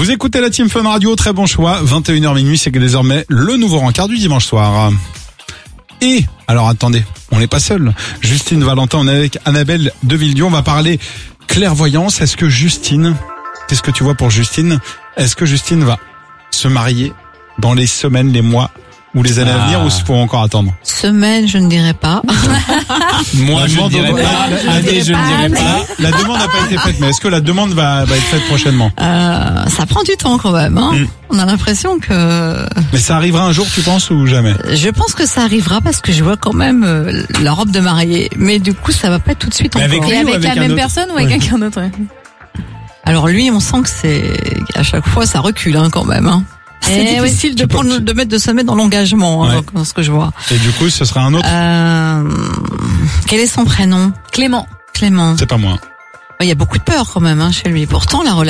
Vous écoutez la Team Fun Radio, très bon choix. 21h minuit, c'est que désormais le nouveau rencard du dimanche soir. Et, alors attendez, on n'est pas seul. Justine Valentin, on est avec Annabelle de Villedieu. On va parler clairvoyance. Est-ce que Justine, qu'est-ce que tu vois pour Justine? Est-ce que Justine va se marier dans les semaines, les mois ou les années à venir, ou il faut encore attendre? Semaine, je ne dirais pas. Moi, je ne dirais pas. Année, je ne dirais pas. La demande n'a pas été faite, mais est-ce que la demande va être faite prochainement? Ça prend du temps quand même. Hein. On a l'impression que... Mais ça arrivera un jour, tu penses, ou jamais? Je pense que ça arrivera parce que je vois quand même la robe de mariée. Mais du coup, ça va pas être tout de suite encore. Avec lui, Et avec avec la un même autre? personne ou avec quelqu'un d'autre? Ouais. Alors lui, on sent que c'est... À chaque fois, ça recule hein, quand même. Hein. C'est difficile de se mettre dans l'engagement, hein, dans ce que je vois. Et du coup, ce sera un autre? Quel est son prénom? Clément. Clément. C'est pas moi. Il y a beaucoup de peur quand même hein, chez lui. Pourtant, la relation